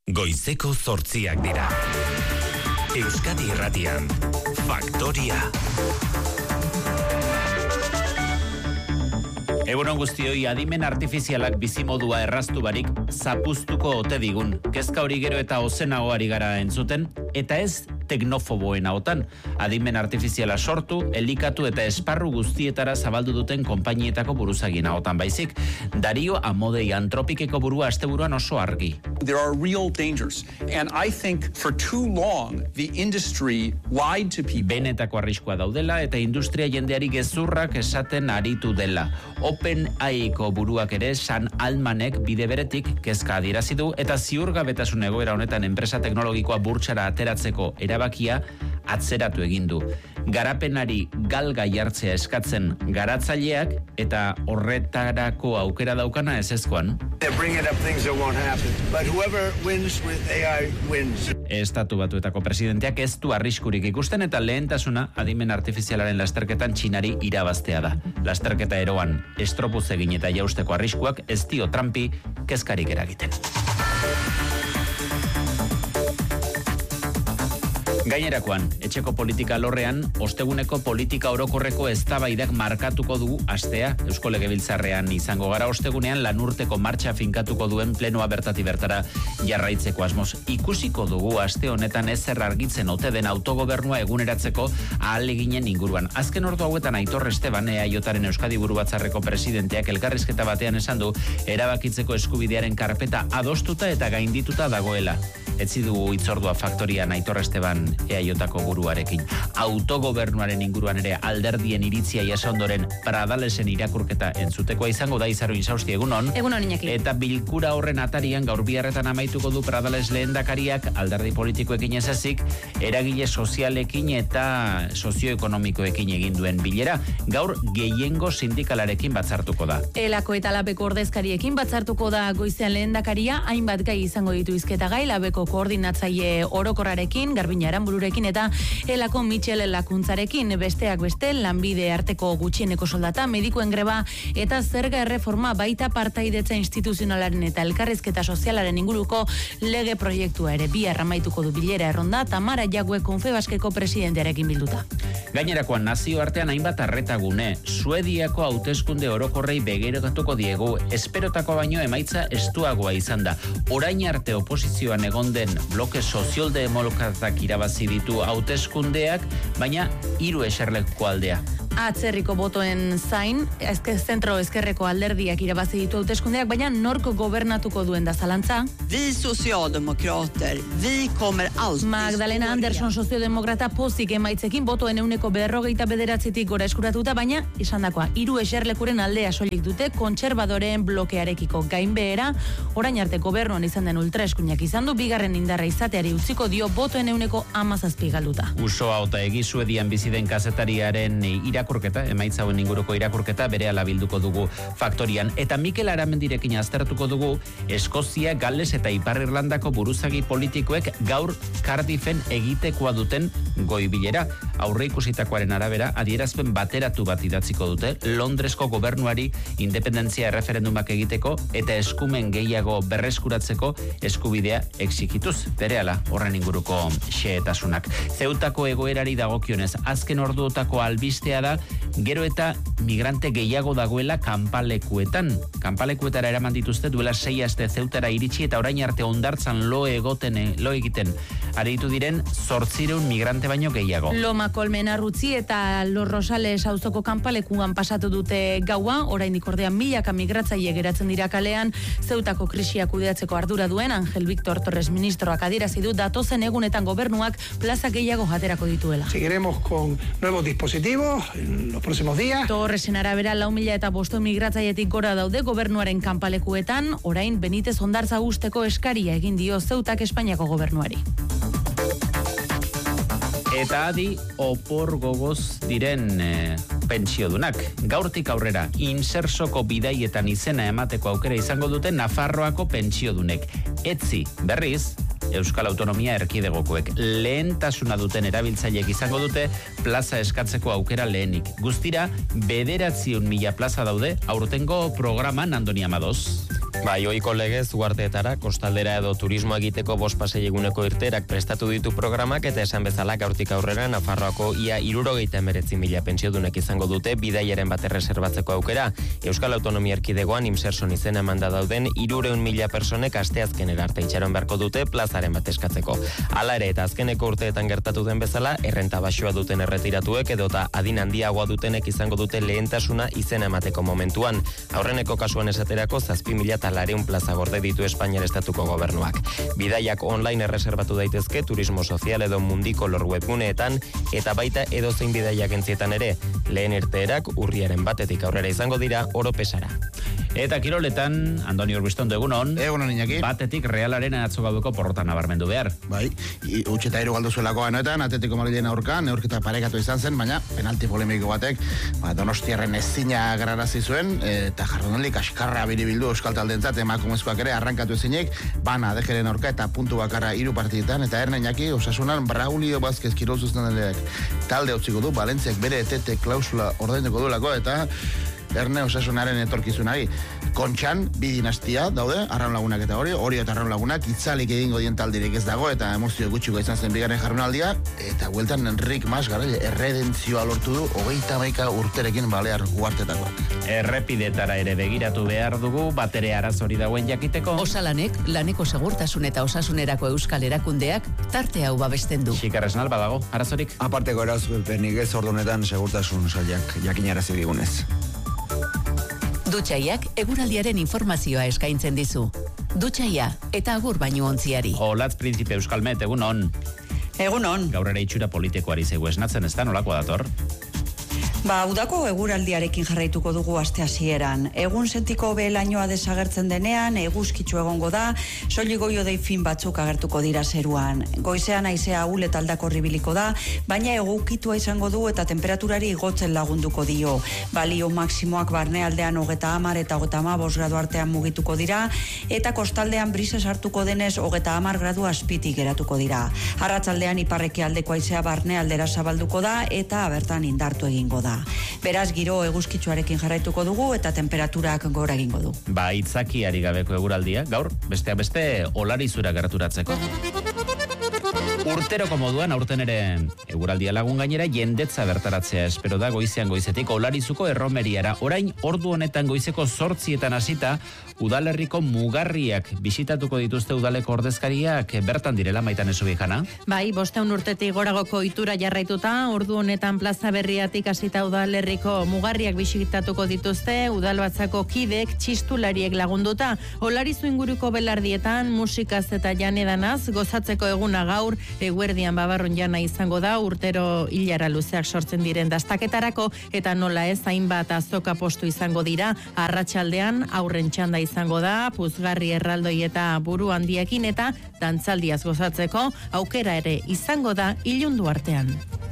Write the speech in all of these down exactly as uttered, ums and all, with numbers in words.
Goizeko zortziak dira. Euskadi Irratian, Faktoria. Egunon guztioi, adimen artifizialak bizimodua erraztu barik zapuztuko ote digun. Kezka hori gero eta ozenago ari gara entzuten, eta ez teknofoboen ahotan. Adimen artifiziala sortu, elikatu eta esparru guztietara zabaldu duten konpainietako buruzagien ahotan baizik. Dario Amodei Antropikeko burua asteburuan oso argi. There are real dangers, and I think for too long the industry lied to people. Benetako arriskua daudela eta industria jendeari gezurrak esaten aritu dela. OpenAI-ko buruak ere San Altmanek bide beretik kezka adierazi du eta ziurgabetasun egoera honetan enpresa teknologikoa burtsara ateratzeko erabakia atzeratu egin du. Garapenari galga jartzea eskatzen garatzaileak eta horretarako aukera daukana ezezkoan. Estatu Batuetako presidenteak ez du arriskurik ikusten eta lehentasuna adimen artifizialaren lasterketan Txinari irabaztea da. Lasterketa eroan estropuz egin eta jausteko arriskuak ez dio Trumpi kezkarik eragiten. Gainerakoan, etxeko politika lorrean, osteguneko politika orokorreko eztabaidak markatuko du astea. Eusko Legebiltzarrean izango gara ostegunean lanurteko martxa finkatuko duen plenoa bertati bertara jarraitzeko asmoz. Ikusiko dugu aste honetan ezer argitzen ote den autogobernua eguneratzeko ahaleginen inguruan. Azken ordu hauetan Aitor Esteban E A Jaren Euskadi Buru Batzarreko presidenteak elkarrizketa batean esan du erabakitzeko eskubidearen karpeta adostuta eta gaindituta dagoela. Etzi dugu itzordua Faktorian Aitor Esteban E A Jko buruarekin. Autogobernuaren inguruan ere alderdien iritzia jasondoren Pradalesen irakurketa entzutekoa izango da. Izaro Insausti, egunon. Egunon, Iñaki. Eta bilkura horren atarian gaur biharretan amaituko du Pradales lehendakariak alderdi politikoekin ezazik, eragile sozialekin eta sozioekonomikoekin egin duen bilera. Gaur gehiengo sindikalarekin batzartuko da. Elako eta Labeko ordezkariekin batzartuko da goizean lehendakaria, hainbat gai izango ditu hizketa gai, Labeko koordinatzaile orokorrarekin, Garbin Aranbururekin eta Elako Mitxel Lakuntzarekin, besteak beste lanbide arteko gutxieneko soldata, medikuen greba eta zerga erreforma, baita partaidetza instituzionalaren eta elkarrizketa sozialaren inguruko lege proiektua ere. Bihar amaituko du bilera erronda Tamara Jague Konfebaskeko presidentearekin bilduta. Gainerakoan nazioartean hainbat arretagune, Suediako hauteskunde orokorrei begiratuko diegu, esperotako baino emaitza estuagoa izan da. Orain arte oposizioan egon den bloke sozialdemokratak irabazi ditu hauteskundeak, baina hiru eserlekuko aldea. Atzerriko botoen zain, ezke zentro ezkerreko alderdiak irabazi ditu hauteskundeak, baina norko gobernatuko duen da zalantza. Vi socialdemokrater, vi kommer alltid... Magdalena Anderson sozialdemokrata pozik emaitzekin botoen euneko berrogeita bederatzitik gora eskuratuta, baina esandakoa hiru eserlekuren aldea soilik dute kontserbadoreen blokearekiko gainbehera. Orain arte gobernuan izan den ultraeskuinak izan du, bigarren indarra izateari utziko dio botoen euneko hamazazpi galduta. Usoa ota egi Suedian bizi den kazetariaren irakurketa, emaitza hauen inguruko irakurketa berehala bilduko dugu Faktorian. Eta Mikel Aramendirekin aztertuko dugu Eskozia, Gales eta Ipar Irlandako buruzagi politikoek gaur Cardieffen egitekoa duten goibilera. Aurre ikusitakoaren arabera, adierazpen bateratu bat idatziko dute Londresko gobernuari independentzia erreferendumak egiteko eta eskumen gehiago berreskuratzeko eskubidea exigituz. Berehala horren inguruko xehetasunak. Zeutako egoerari dagokionez, azken orduotako albistea da, gero eta migrante gehiago dagoela kanpalekuetan. Kanpalekuetara eraman dituzte duela sei aste Zeutara iritsi eta orain arte hondartzan lo egoten lo egiten aritu diren zortziehun migrante baino gehiago. Loma Kolmenarrutzi eta Los Rosales auzoko kanpalekuan pasatu dute gaua, oraindik ordea milaka migratzaile geratzen dira kalean. Zeutako krisia kudeatzeko ardura duen Angel Víctor Torres ministroak adierazi du datozen egunetan gobernuak plaza gehiago jaterako dituela. Seguiremos con nuevos dispositivos en los próximos días. Torresen arabera lau mila eta bosto migratzailetik gora daude gobernuaren kanpalekuetan, orain Benitez hondartza usteko eskaria egin dio Zeutak Espainiako gobernuari. Eta adi opor gogoz diren e, pentsiodunak. Gaurtik aurrera insersoko bidaietan izena emateko aukera izango dute Nafarroako pentsiodunek. Etzi, berriz, Euskal Autonomia Erkidegokoek lehentasuna duten erabiltzaileek izango dute plaza eskatzeko aukera lehenik. Guztira, bederatziehun mila plaza daude aurtengo programan, Andoni Amadoz. Bai, ohiko legez uharteetara, kostaldera edo turismo egiteko bost pasei eguneko irteerak prestatu ditu programak eta esan bezala gaurtik aurrera Nafarroako ia hirurogeita hemeretzi mila pentsiodunek izango dute bidaiaren bat erreserbatzeko aukera. Euskal Autonomia Erkidegoan Imserson izena emanda dauden hirurehun mila personek asteazkenera arte itxaron beharko dute plazaren bat eskatzeko. Hala ere eta azkeneko urteetan gertatu den bezala, errenta baxua duten erretiratuek edota adin handiagoa dutenek izango dute lehentasuna izena emateko momentuan. Aurreneko kasuan esaterako zazpi mila lareun plaza gorde ditu Espainiar estatuko gobernuak. Bidaiak online erreserbatu daitezke turismo sozial edo mundiko lor webguneetan eta baita edozein bidaia agentzietan ere. Lehen irteerak urriaren batetik aurrera izango dira Oropesara. Eta kiroletan, Andoni Urbiztondo, egunon. Egunon, Iñaki. Batetik Realaren atzo gaueko porrota nabarmendu behar. Bai, utxeta iru galdu zuelako anoetan, Atletico Madrilen aurka, neurketa parekatu izan zen, baina penalti polemiko batek, ba, Donostiarren ezina garrarazi zuen, eta jardunaldi kaskarra biribildu Euskal taldentzat, emakumezkoak ere arrankatu ezinik, bana dejeren aurka eta puntu bakarra hiru partidetan, eta erne Iñaki, osasunan Braulio Vázquez Kirol zuzendariak talde utziko du, Valentziak bere etete klausula ordainduko duelako, eta erne osasunaren etorkizunari. Kontxan, bi dinastia daude, Arraun Lagunak eta hori, hori eta Arraun Lagunak itzalik egingo dien taldirik ez dago, eta emozio gutxiko izan zen bigarren jardunaldia, eta hueltan Enrik Mas Garaile erredentzioa lortu du, hogeita hamaika urterekin balear uhartetakoak. Errepidetara ere begiratu behar dugu, batere arazori dauen jakiteko. Osalanek, laneko segurtasun eta osasunerako euskal erakundeak, tarte hau babesten du. Xikarresnal badago, arazorik? Aparteko erazpenik ez ordunetan segurtasun sailak jakinarazi digunez. Dutxaiak eguraldiaren informazioa eskaintzen dizu. Dutxaia eta agur baino ontziari. Olatz Prinzipe Euskalmet, egunon. Egunon. Gaur ere itxura politikoari zaigu esnatzen, ez da nolakoa dator? Ba, udako eguraldiarekin jarraituko dugu aste hasieran. Egun sentiko behelainoa desagertzen denean, eguzkitzu egongo da, soilik goio fin batzuk agertuko dira zeruan. Goizean haizea ahul eta aldakorri biliko da, baina egukitua izango du eta temperaturari igotzen lagunduko dio. Balio maksimoak barnealdean hogeta hamar eta hogeta hamabost gradu artean mugituko dira, eta kostaldean brisa sartuko denez hogeta hamar gradu azpitik geratuko dira. Arratzaldean iparreki aldeko haizea barnealdera zabalduko da, eta bertan indartu egingo da. Beraz, giro eguzkitsuarekin jarraituko dugu eta temperaturak gora egingo du. Ba, itzakiari gabeko eguraldia, gaur, besteak beste, olarizura gerturatzeko. Urteroko moduan, aurten ere eguraldia lagun gainera, jendetza bertaratzea espero da goizean goizetik olarizuko erromeriara. Orain, ordu honetan goizeko zortzietan hasita, udalerriko mugarriak bisitatuko dituzte udaleko ordezkariak bertan direla Maitan Esubijana. Bai, bosteun urtetik goragoko itura jarraituta, ordu honetan plaza berriatik hasita udalerriko mugarriak bisitatuko dituzte, udalbatzako kidek txistulariek lagunduta. Olarizu inguruko belardietan, musikaz eta janedanaz, gozatzeko eguna gaur, eguerdian babarrun jana izango da, urtero hilara luzeak sortzen diren dastaketarako, eta nola ez hainbat azoka postu izango dira, arratsaldean aurren txanda izango da, puzgarri erraldoi eta buru handiekin eta dantzaldiaz gozatzeko, aukera ere izango da ilundu artean.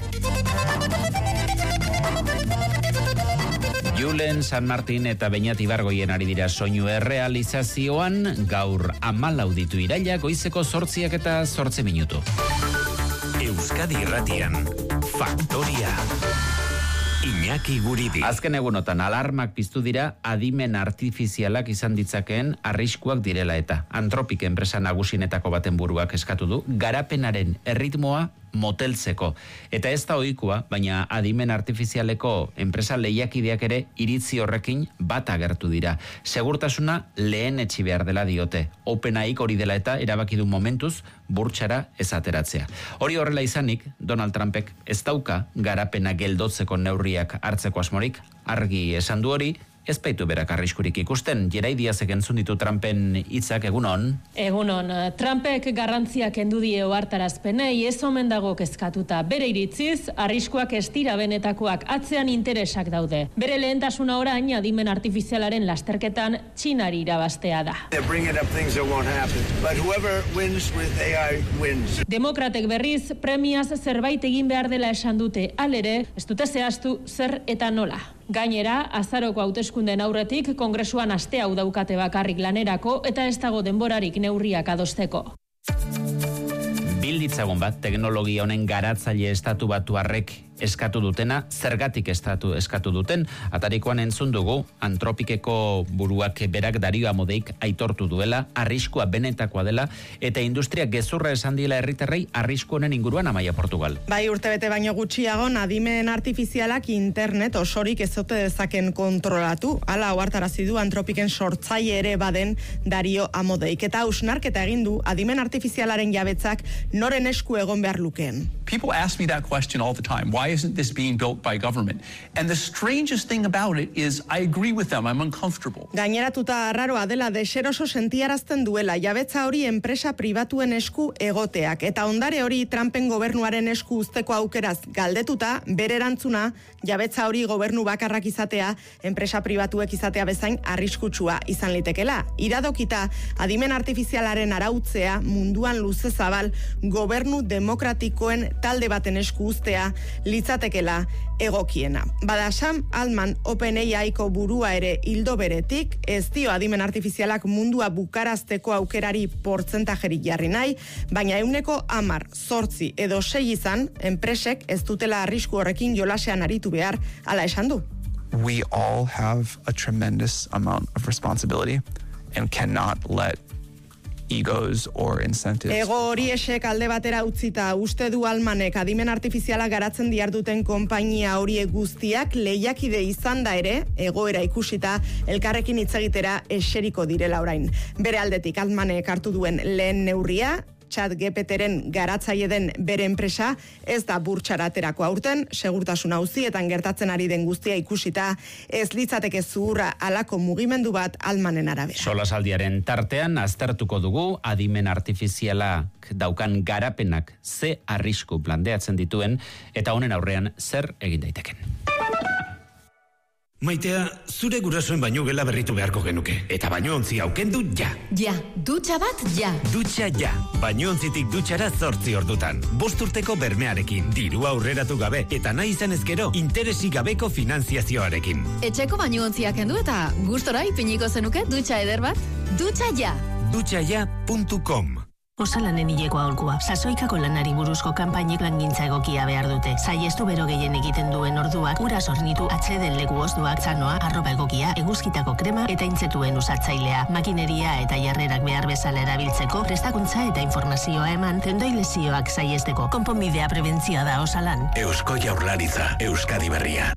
Julen, San Martin eta Beñat Ibargoien ari dira soinu errealizazioan, gaur hamalau ditu iraila, goizeko zortziak eta zortzi minutu. Euskadi Irratian, Faktoria. Iñaki Guridi. Azken egunotan alarmak piztu dira adimen artifizialak izan ditzakeen arriskuak direla eta Antropik enpresa nagusinetako baten buruak eskatu du garapenaren erritmoa moteltzeko. Eta ez da ohikoa, baina adimen artifizialeko enpresa lehiakideak ere iritzi horrekin bat agertu dira. Segurtasuna lehen etxi behar dela diote. OpenAIk hori dela eta erabaki du momentuz burtsara ez ateratzea. Hori horrela izanik, Donald Trumpek ez dauka garapena geldotzeko neurriak hartzeko asmorik, argi esan du hori, ez baitu berak arriskurik ikusten. Jerai Diazek entzun ditu Trumpen hitzak, egunon. Egunon, Trumpek garrantzia kendu die ohartarazpenei, ez omen dago kezkatuta. Bere iritziz, arriskuak ez dira benetakoak, atzean interesak daude. Bere lehentasuna orain adimen artifizialaren lasterketan Txinari irabaztea da. Demokratek berriz, premiaz zerbait egin behar dela esan dute, halere, ez dute zehaztu zer eta nola. Gainera, azaroko hauteskunden aurretik kongresuan aste hau daukate bakarrik lanerako eta ez dago denborarik neurriak adosteko. Bilditzagun bat, teknologia honen garatzaile estatu batuarrek eskatu dutena, zergatik estatu eskatu duten, atarikoan entzun dugu, Antropikeko buruak berak Dario Amodeik aitortu duela, arriskua benetakoa dela, eta industria gezurra esan diela herritarrei arrisku honen inguruan Amaia Portugal. Bai, urtebete baino gutxiago, adimen artifizialak internet osorik ezote dezaken kontrolatu, ala ohartarazi du Antropiken sortzaile ere baden Dario Amodeik, eta hausnarketa egin du adimen artifizialaren jabetzak noren esku egon behar lukeen. People ask me that question all the time. Why isn't this being built by government? And the strangest thing about it is I agree with them. I'm uncomfortable. Gaineratuta arraroa dela deseroso sentiarazten duela jabetza hori enpresa pribatuen esku egoteak. Eta ondare hori Trumpen gobernuaren esku uzteko aukeraz galdetuta, bere erantzuna jabetza hori gobernu bakarrak izatea, enpresa pribatuek izatea bezain arriskutsua izan litekela. Iradokita, adimen artifizialaren arautzea munduan luze zabal gobernu demokratikoen talde baten esku uztea litzatekela egokiena. Bada Sam Altman OpenAI-ko burua ere hildo beretik, ez dio adimen artifizialak mundua bukarazteko aukerari portzentajerik jarri nahi, baina euneko hamar, zortzi edo sei izan, enpresek ez dutela arrisku horrekin jolasean aritu behar, ala esan du. We all have a tremendous amount of responsibility and cannot let egos or incentives. Ego hori esek alde batera utzita uste du Almanek adimen artifiziala garatzen diarduten konpainia horiek guztiak lehiakide izan da ere, egoera ikusita elkarrekin hitz egitera eseriko direla orain. Bere aldetik Almanek hartu duen lehen neurria, ChatGPTren garatzaile den bere enpresa, ez da burtsara aterako aurten, segurtasun auzietan gertatzen ari den guztia ikusita, ez litzateke zuhurra alako mugimendu bat Almanen arabera. Solasaldiaren tartean aztertuko dugu adimen artifizialak daukan garapenak ze arrisku planteatzen dituen eta honen aurrean zer egin daiteken. Maitea, zure gurasoen baino gela berritu beharko genuke. Eta bainoontzi aukendu ja. Ja, dutxa bat ja. Dutxa ja. Bainoontzitik dutxara zortzi ordutan. Bost urteko bermearekin, dirua aurreratu gabe, eta nahi izan ezkero, interesik gabeko finanziazioarekin. Etxeko bainoontziak kendu eta gustora ipiniko zenuke dutxa eder bat? Dutxa ja. dutxa ja puntu com. Osalanen hileko aholkua. Sasoikako lanari buruzko kanpainek langintza egokia behar dute. Saiestu bero gehien egiten duen orduak, ura sornitu, atseden leku ozduak, zanoa, arropa egokia, eguzkitako krema eta intzetuen usatzailea. Makineria eta jarrerak behar bezala erabiltzeko, prestakuntza eta informazioa eman, tendoi lesioak saiesteko. Konponbidea prebentzioa da Osalan. Eusko Jaurlaritza, Euskadi Berria.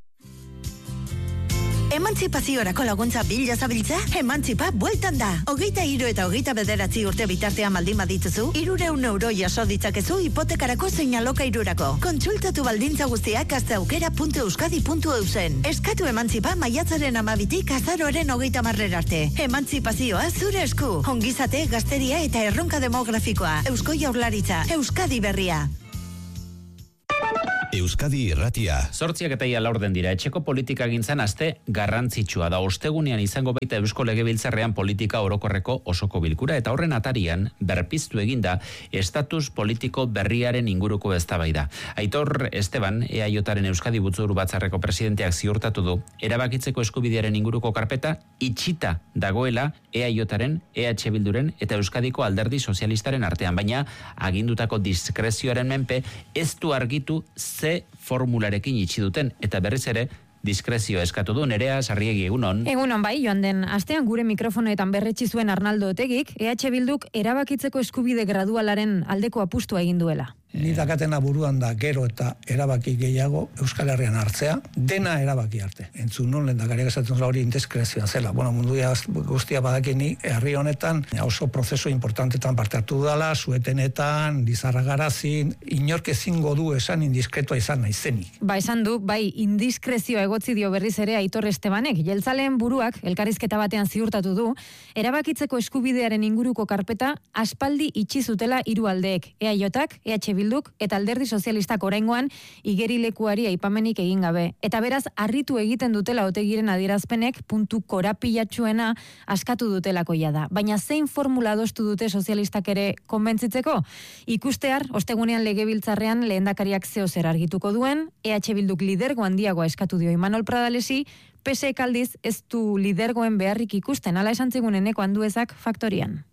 Emantzipaziorako laguntza bila zabiltza? Emantzipa bueltan da. Hogeita hiru eta hogeita bederatzi urte bitartean baldin badituzu, hirureun euro jaso ditzakezu hipotekarako zein alokairurako. Kontsultatu baldintza guztiak gazteaukera puntu euskadi puntu eusen. Eskatu emantzipa maiatzaren amabitik azaroaren hogeita marrer arte. Emantzipazioa zure esku. Ongizate, gazteria eta erronka demografikoa. Eusko Jaurlaritza, Euskadi Berria. Euskadi Irratia. Zortziak eta ia laurden dira, etxeko politika gintzan aste garrantzitsua da. Ostegunean izango baita Eusko Legebiltzarrean politika orokorreko osoko bilkura, eta horren atarian berpiztu eginda estatus politiko berriaren inguruko eztabaida. Aitor Esteban, E A Jaren Euskadi Batzorde Batzarreko presidenteak ziurtatu du, erabakitzeko eskubidearen inguruko karpeta itxita dagoela E A Jaren, E H Bilduren eta Euskadiko Alderdi Sozialistaren artean, baina agindutako diskrezioaren menpe ez du argitu ze formularekin itxi duten, eta berriz ere diskrezio eskatu du. Nerea Sarriegi, egunon. Egunon bai, joan den astean gure mikrofonoetan berretsi zuen Arnaldo Otegik, E H Bilduk erabakitzeko eskubide gradualaren aldeko apustua egin duela. Ni dakatena buruan da gero eta erabaki gehiago Euskal Herrian hartzea, dena erabaki arte. Entzun non lehendakariak esaten zuen hori indiskrezioa zela. Bueno, mundu guztia badakini herri honetan oso prozesu importantetan parte hartu dela, suetenetan, dizarragarazin, inork ezingo du esan indiskretoa izan naizenik. Ba, esan du, bai, indiskrezioa egotzi dio berriz ere Aitor Estebanek, jeltzaleen buruak elkarrizketa batean ziurtatu du, erabakitzeko eskubidearen inguruko karpeta aspaldi itxi zutela hiru aldeek, E A Jak, E H Bilduk eta Alderdi Sozialistak oraingoan igerilekuari aipamenik egin gabe. Eta beraz, harritu egiten dutela Otegiren adierazpenek puntu korapilatsuena askatu dutelakoia da. Baina zein formula adostu dute sozialistak ere konbentzitzeko? Ikustear, ostegunean Legebiltzarrean lehendakariak zeo zer argituko duen, E H Bilduk lidergo handiagoa eskatu dio Imanol Pradalesi, P S E aldiz ez du lidergoen beharrik ikusten, ala esan zigun Eneko Anduezak Faktorian.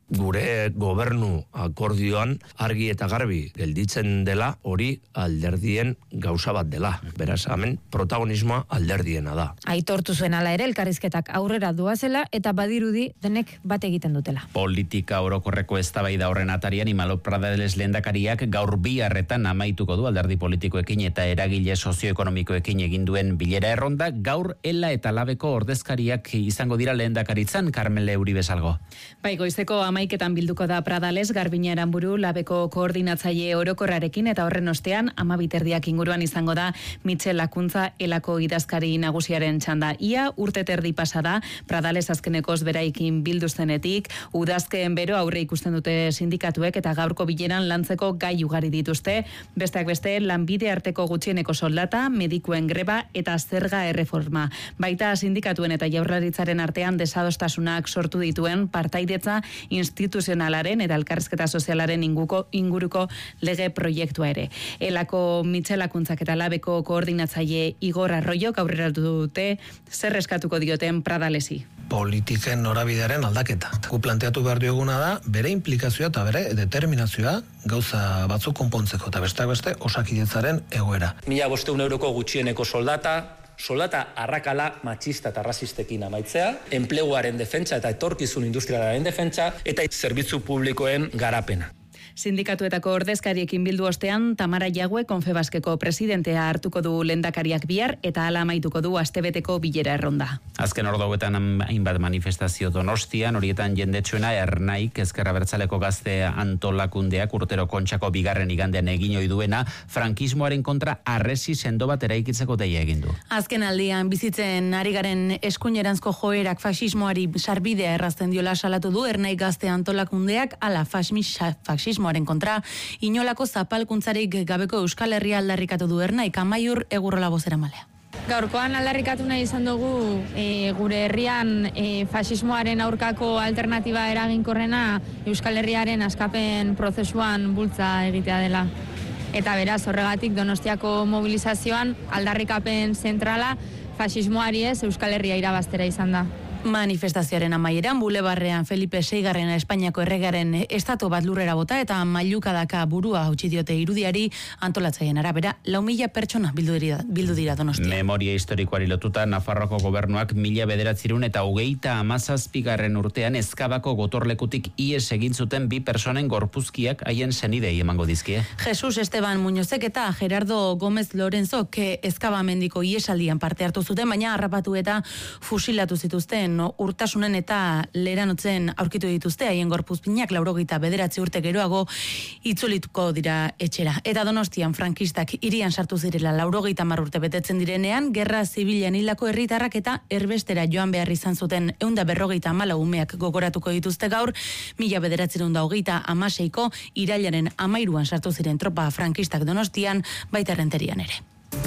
gure gobernu akordioan argi eta garbi gelditzen dela hori alderdien gauza bat dela. Beraz, hemen protagonismoa alderdiena da. Aitortu zuen ala ere elkarrizketak aurrera doazela eta badirudi denek bat egiten dutela. Politika orokorreko eztabaida horren atarian Imalo Pradales lehendakariak gaur biharretan amaituko du alderdi politikoekin eta eragile sozioekonomikoekin egin duen bilera erronda. Gaur Ela eta Labeko ordezkariak izango dira lehendakaritzan. Carmele Uribe Salgo. Bai, goizeko amaiketan bilduko da Pradales, Garbina Eranburu, Labeko koordinatzaile orokorrarekin eta horren ostean amabiterdiak inguruan izango da Mitxel Lakuntza Elako idazkari nagusiaren txanda. Ia urte terdi pasada, Pradales azkenekoz beraikin bildu zenetik, udazkeen bero aurre ikusten dute sindikatuek eta gaurko bileran lantzeko gai ugari dituzte, besteak beste lanbide arteko gutxieneko soldata, medikuen greba eta zerga erreforma. Baita sindikatuen eta jaurlaritzaren artean desadostasunak sortu dituen partaidetza instituzionalaren eta elkarrizketa sozialaren inguko, inguruko lege proiektua ere. Elako Mitxel Lakuntzak eta Labeko koordinatzaile Igor Arroyok aurreratu dute zer eskatuko dioten Pradalesi. Politiken norabidearen aldaketa. Gu planteatu behar dioguna da, bere implikazioa eta bere determinazioa gauza batzuk konpontzeko eta besteak beste osakidetzaren egoera. Mila bosteun euroko gutxieneko soldata, soldata arrakala matxista eta rasistekin amaitzea, enpleguaren defentsa eta etorkizun industrialaren defentsa eta zerbitzu publikoen garapena. Sindikatuetako ordezkariekin bildu ostean, Tamara Jague Konfebaskeko presidentea hartuko du lehendakariak bihar eta hala amaituko du astebeteko bilera erronda. Azken ordauetan hainbat manifestazio Donostian, horietan jendetsuena Ernaik Ezker Abertzaleko gazte antolakundeak urtero Kontxako bigarren igandean egin ohi duena frankismoaren kontra arresi sendo bat eraikitzeko deia egin du. Azken aldian bizitzen ari garen eskuineranzko joerak faxismoari sarbidea errazten diola salatu du Ernaik gazte antolakundeak ala faxismo aren kontra, inolako zapalkuntzarik gabeko Euskal Herria aldarrikatu du Ernaik. Amaiur Egurrola bozeramalea. Gaurkoan aldarrikatu nahi izan dugu e, gure herrian e, fasismoaren aurkako alternatiba eraginkorrena Euskal Herriaren askapen prozesuan bultza egitea dela. Eta beraz, horregatik Donostiako mobilizazioan aldarrikapen zentrala fasismoari ez Euskal Herria irabaztera izan da. Manifestazioaren amaieran, bulebarrean Felipe seigarren Espainiako erregaren estatu bat lurrera bota eta mailukadaka burua hautsi diote irudiari antolatzaien arabera, lau mila pertsona bildu dira, bildu dira Donostia. Memoria historikoari lotuta, Nafarroako gobernuak mila bederatzirun eta hogeita amazazpigarren urtean Ezkabako gotorlekutik ies egin zuten bi personen gorpuzkiak haien senidei emango dizkie. Jesus Esteban Muñozek eta Gerardo Gómez Lorenzok Ezkaba mendiko iesaldian parte hartu zuten, baina harrapatu eta fusilatu zituzten. No, urtasunen eta leranotzen aurkitu dituzte, haien gorpuzpinak laurogeita bederatzi urte geroago itzulituko dira etxera. Eta Donostian frankistak hirian sartu zirela laurogeita hamar urte betetzen direnean, gerra zibilan hildako herritarrak eta erbestera joan behar izan zuten ehun eta berrogeita hamalau umeak gogoratuko dituzte gaur, mila bederatzirehun eta hogeita hamaseiko irailaren hamairuan sartu ziren tropa frankistak Donostian, baita Errenterian ere.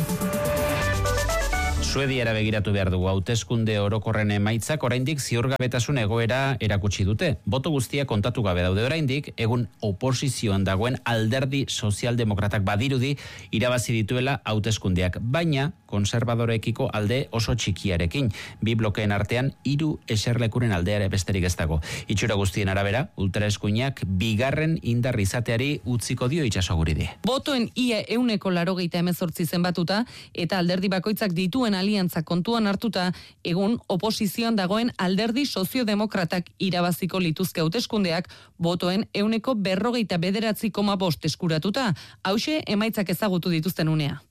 Suediara begiratu behar dugu, hauteskunde orokorren emaitzak oraindik ziurgabetasun egoera erakutsi dute. Boto guztia kontatu gabe daude oraindik, egun oposizioan dagoen alderdi sozialdemokratak badirudi irabazi dituela hauteskundeak, baina konservadorekiko alde oso txikiarekin. Bi blokeen artean hiru eserlekuren aldea ere besterik ez dago. Itxura guztien arabera, ultraeskuinak bigarren indar izateari utziko dio itsasoguridi. Botoen ia euneko larogeita hemezortzi zenbatuta eta alderdi bakoitzak dituen aliantza kontuan hartuta, egun oposizioan dagoen alderdi soziodemokratak irabaziko lituzke hauteskundeak botoen euneko berrogeita bederatzi koma bost eskuratuta. Hauxe emaitzak ezagutu dituzten unea.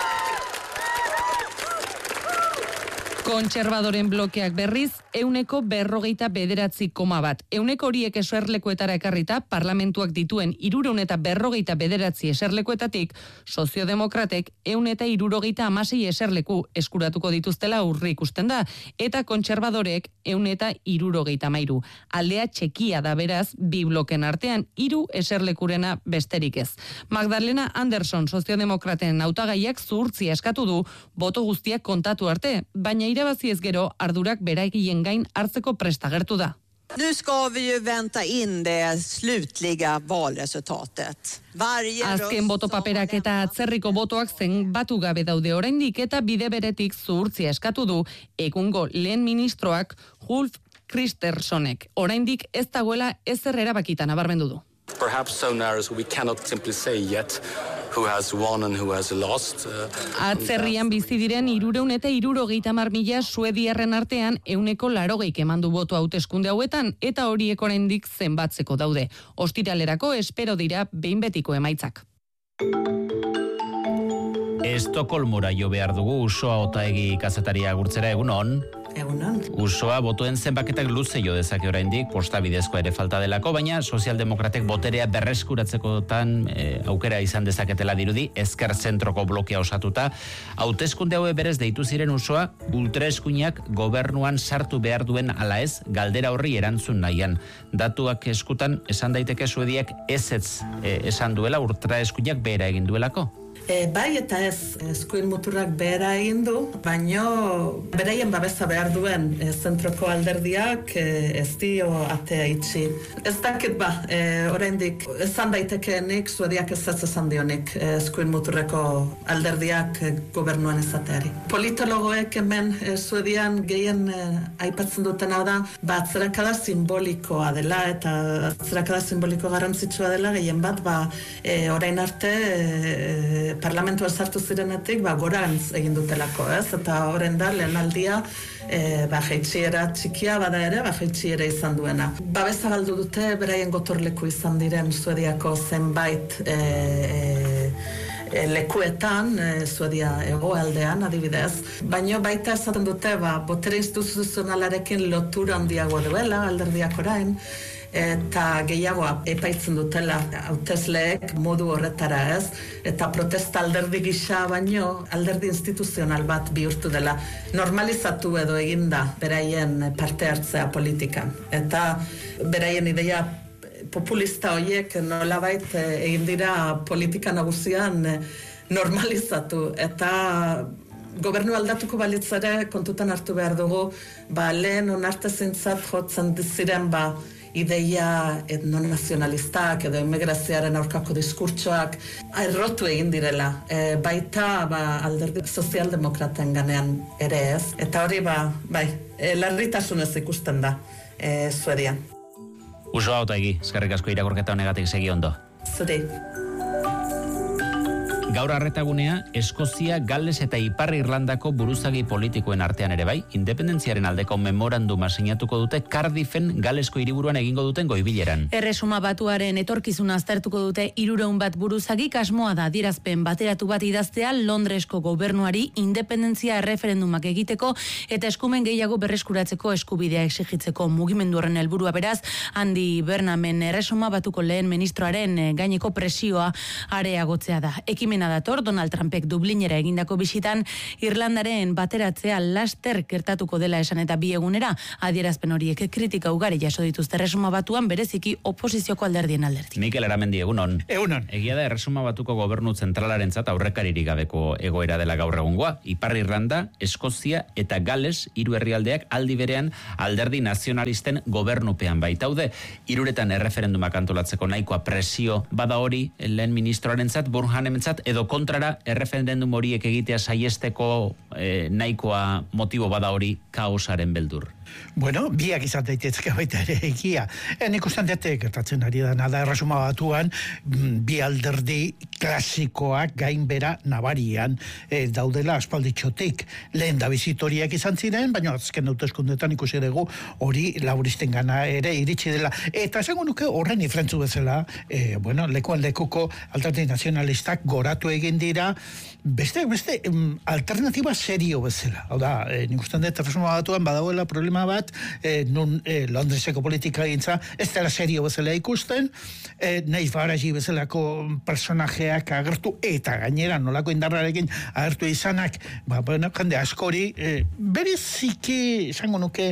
Kontserbadoren blokeak berriz, euneko berrogeita bederatzi koma bat. Euneko horiek eserlekuetara ekarrita, parlamentuak dituen irureun eta berrogeita bederatzi eserlekuetatik, soziodemokratek eun eta irurogeita amasei eserleku eskuratuko dituztela urri ikusten da, eta kontserbadorek eun eta irurogeita mairu. Aldea txekia da beraz, bi bloken artean, hiru eserlekurena besterik ez. Magdalena Anderson, soziodemokraten hautagaiak zuhurtzia eskatu du, boto guztiak kontatu arte, baina irabazi ez gero ardurak beraikien gain hartzeko prest agertu da. Nu ska vi ju vänta in det slutliga valresultatet. Azken boto paperak eta atzerriko botoak zen batu gabe daude oraindik eta bide beretik zuhurtzia eskatu du egungo lehen ministroak Ulf Christensenek. Oraindik ez dagoela ezer erabakita nabarmendu du. Perhaps so narrow we cannot simply say yet who has won and who has lost. Uh, Atzerrian bizi diren hirurehun eta hirurogeita hamar mila suediarren artean ehuneko laurogeik emandu boto hauteskunde hauetan eta horiek oraindik zenbatzeko daude. Ostiralerako espero dira behin betiko emaitzak. Estokolmora jo behar dugu Usoa Otaegi kazetaria agurtzera, egunon. Egunon. Usoa botoen zenbaketak luze jo dezake oraindik, posta bidezkoa ere falta delako, baina sozialdemokratek boterea berreskuratzekotan e, aukera izan dezaketela dirudi, ezker zentroko blokea osatuta. Hauteskunde haue berez deitu ziren Usoa, ultraeskuinak gobernuan sartu behar duen ala ez, galdera horri erantzun nahian. Datuak eskutan esan daiteke Suediak ezetz e, esan duela, ultraeskuinak behera egin duelako. E, bai eta ez, eskuin muturrak behera egin du, baino beraien babesa behar duen e, zentroko alderdiak e, ez dio atea itxi. Ez dakit ba, e, oraindik esan daitekeenik, Suediak ez ez esan dionik e, eskuin muturreko alderdiak e, gobernuan ezateari. Politologoek hemen e, Suedian gehien e, aipatzen dutena da, ba, atzerakada simbolikoa dela, eta atzerakada simboliko garrantzitsua dela, gehien bat, ba, e, orain arte e, parlamentua sartu zirenetik, ba, gorantz egin dutelako, ez? Eta horren da, lehen aldia, e, ba, jaitxiera txikia bada ere, ba, jaitxiera izan duena. Babesa galdu dute, beraien gotorleku izan diren Suediako zenbait e, e, lekuetan, e, Suedia hegoaldean adibidez, baino baita esaten dute, ba, botere instituzionalarekin lotura handiago duela, alderdiak orain, eta gehiagoa epaitzen dutela hautesleek modu horretara, ez? Eta protesta alderdi gisa baino alderdi instituzional bat bihurtu dela. Normalizatu edo eginda beraien parte hartzea politikan. Eta beraien ideia populista horiek nolabait egin dira politika nagusian normalizatu. Eta gobernu aldatuko balitzare kontutan hartu behar dugu, ba, lehen onartezintzat jotzen ziren, ba, ideia etnonazionalistak edo emigrazioaren aurkako diskurtsoak errotu egin direla, e, baita ba, alderdi sozialdemokraten ganean ere ez. Eta hori ba, bai, e, larritasunez ikusten da e, Suedian. Usoa Otaegi, eskerrik asko irakurketa honegatik segi ondo. Zuri. Gaur arretagunea, Eskozia, Gales eta Ipar Irlandako buruzagi politikoen artean ere bai, independentziaren aldeko memoranduma sinatuko dute Cardiffen Galesko hiriburuan egingo duten goibileran. Erresuma Batuaren etorkizuna aztertuko dute hirurogeun bat buruzagik, asmoa da adierazpen bateratu bat idaztea Londresko gobernuari independentzia erreferendumak egiteko eta eskumen gehiago berreskuratzeko eskubidea exigitzeko mugimendu horren helburua beraz, Andy Burnhamen Erresuma Batuko lehen ministroaren gaineko presioa areagotzea da. Ekimena dator Donald Trumpek Dublinera egindako bisitan Irlandaren bateratzea laster gertatuko dela esan eta bi egunera adierazpen horiek kritika ugari jaso dituzte Erresuma Batuan bereziki oposizioko alderdien alderdi. Mikel Aramendi, egunon. Egunon. Egia da Erresuma Batuko gobernu zentralarentzat aurrekaririk gabeko egoera dela gaur egungoa. Ipar Irlanda, Eskozia eta Gales hiru herrialdeak aldi berean alderdi nazionalisten gobernupean baitaude. Hiruretan erreferendumak antolatzeko nahikoa presio bada hori lehen ministroarentzat, Burnhamentzat edo kontrara erreferendum horiek egitea saiesteko eh, nahikoa motibo bada hori kaosaren beldur. Bueno, biak izan daitezke baita ere egia. E, nik ustean dute gertatzen ari da nada Erresuma Batuan bi alderdi klasikoak gainbera nabarian e, daudela aspalditxotik. Lehen da bizitoriak izan ziren, baina azken hauteskundetan ikusi dugu hori laburisten gana ere iritsi dela. Eta esango nuke horren ifrentzu bezala, e, bueno, lekuan lekuko alderdi nazionalistak goratu egin dira, beste, beste, alternatiba serio bezala. Hau da, e, nik ustean dut Erresuma Batuan badagoela problema bat, eh, nun eh, Londreseko politika gintza, ez dela serio bezala ikusten, eh, Naiz Farage bezalako personajeak agertu, eta gainera nolako indarrarekin agertu izanak, ba, bueno, jende askori, eh, bereziki, esango nuke,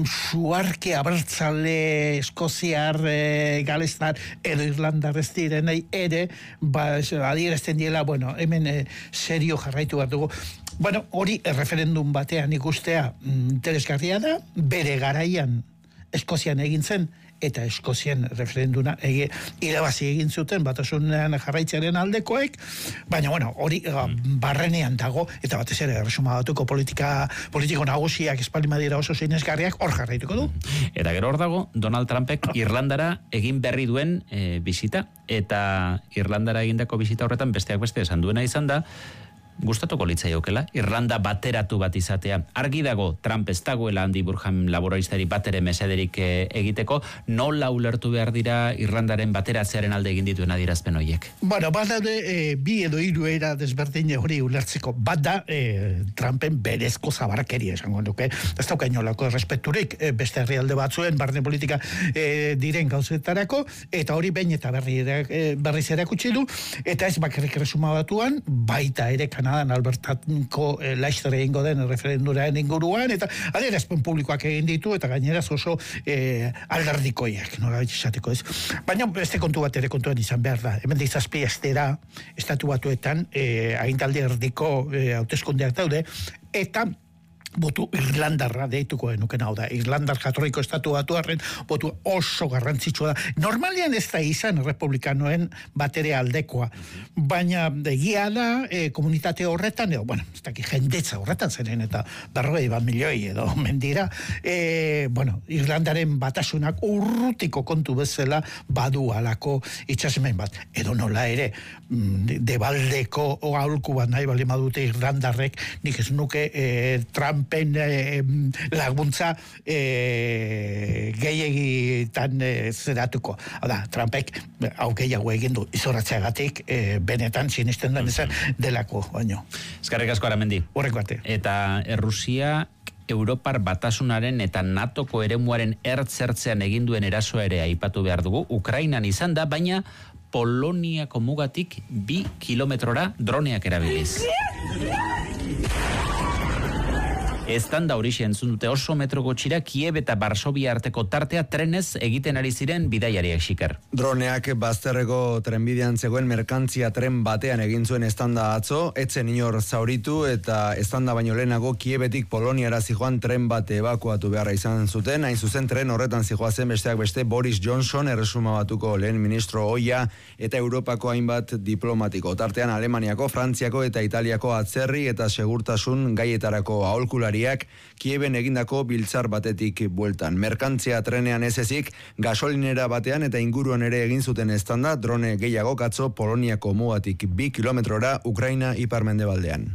suarke abertzale Eskoziar, eh, Galestar, edo Irlandar ez direnei ere, ba, adierazten diela, bueno, hemen eh, serio jarraitu bat dugu. Bueno, hori referendum batean ikustea interesgarria da, bere garaian Eskozian egin zen, eta Eskozian referenduna ege, irabazi egin zuten batasunean jarraitzearen aldekoek, baina bueno, hori mm. barrenean dago, eta batez ere erresuma batuko politika, politiko nagusiak espaldi madira oso sinesgarriak hor jarraituko du. Eta gero hor dago, Donald Trumpek Irlandara egin berri duen e, bisita, eta Irlandara egindako bisita horretan besteak beste esan duena izan da, gustatuko litzaiokela, Irlanda bateratu bat izatea. Argi dago, Trump ez dagoela Andy Burham laboristari batere mesederik e, egiteko, nola ulertu behar dira Irlandaren bateratzearen alde egin dituen adierazpen horiek? Bueno, bat daude, e, bi edo hiru era desberdin hori ulertzeko. Bat da, e, Trumpen berezko zabarkeria esango nuke. Ez dauka inolako respeturik e, beste herrialde batzuen, barne politika e, diren gauzetarako, eta hori behin eta berri, e, berriz erakutsi du, eta ez bakarrik Erresuma Batuan, baita ere Kanadan Albertako eh, laizter egingo den referenduraren inguruan, eta adierazpen publikoak egin ditu, eta gaineraz oso eh, alderdikoiak, nola esateko ez. Baina beste kontu bat ere kontuan izan behar da. Hemen dizazpi estera, estatu batuetan, eh, agintaldi erdiko eh, hauteskundeak daude, eta botu irlandarra deituko denuken hau da. Irlandar jatorriko estatu batuarren botu oso garrantzitsua da. Normalian ez da izan republikanoen batere aldekoa. Baina egia da, e, komunitate horretan, edo, bueno, ez daki jendetza horretan zeren, eta berrogei bat milioi edo mendira, e, bueno, Irlandaren batasunak urrutiko kontu bezala badu alako itxasmen bat. Edo nola ere, debaldeko aholku bat nahi bali madute Irlandarrek, nik ez nuke e, Trump pen eh, laguntza eh, gehiagitan eh, zeratuko. Hau da, Trumpek hau gehiago egin du izoratzeagatik eh, benetan sinisten den esan delako, baino. Eskerrik asko Aramendi. Horreko arte. Eta Errusia Europar Batasunaren eta NATOko eremuaren ertzertzean egin duen erasoa ere aipatu behar dugu. Ukrainan izan da, baina Poloniako mugatik bi kilometrora droneak erabiliz. Eztan da horixe entzun dute oso metro gutxira Kiev eta Varsovia arteko tartea trenez egiten ari ziren bidaiariak xiker. Droneak bazterreko trenbidean zegoen merkantzia tren batean egin zuen estanda atzo, etzen inor zauritu eta estanda baino lehenago Kievetik Poloniara zijoan tren bat ebakuatu beharra izan zuten, hain zuzen tren horretan zijoazen besteak beste Boris Johnson, Erresuma Batuko lehen ministro ohia eta Europako hainbat diplomatiko. Tartean Alemaniako, Frantziako eta Italiako atzerri eta segurtasun gaietarako aholkulari Kieven egindako biltzar batetik bueltan. Merkantzia trenean ez ezik, gasolinera batean eta inguruan ere egin zuten estanda, drone gehiago katzo Poloniako mugatik bi kilometrora Ukraina iparmendebaldean.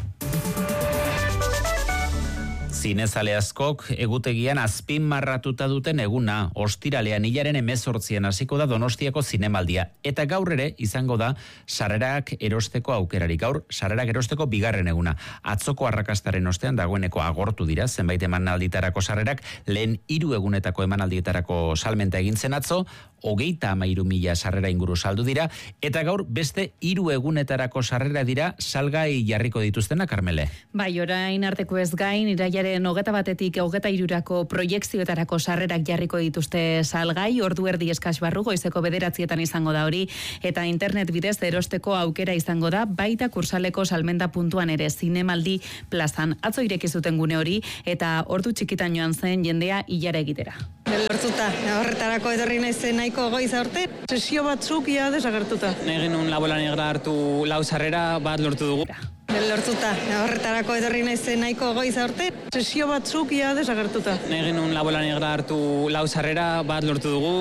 Zinezale askok egutegian azpimarratuta duten eguna, ostiralean hilaren hemezortzian hasiko da Donostiako zinemaldia. Eta gaur ere izango da sarrerak erosteko aukerari. Gaur sarrerak erosteko bigarren eguna. Atzoko arrakastaren ostean dagoeneko agortu dira zenbait emanalditarako sarrerak, lehen hiru egunetako emanaldietarako salmenta egin zen atzo, hogeita hamairu mila sarrera inguru saldu dira, eta gaur beste hiru egunetarako sarrera dira salgai jarriko dituztena, Karmele. Bai, orain arteko ez gain, irailaren hogeta batetik hogeta hirurako proiekzioetarako sarrerak jarriko dituzte salgai, ordu erdi eskas barru goizeko bederatzietan izango da hori, eta internet bidez erosteko aukera izango da, baita kursaleko salmenta puntuan ere zinemaldi plazan. Atzo ireki zuten gune hori, eta ordu txikitan joan zen jendea ilara egitera. Lortuta, horretarako edorri naizen nahiko goiz aurte, sesio batzuk ia desagertuta. Egin un labola negra hartu lau sarrera bat lortu dugu. Lortuta, horretarako edorri naizen nahiko goiz aurte, sesio batzuk ia desagertuta. Egin un labola negra hartu lau sarrera bat lortu dugu.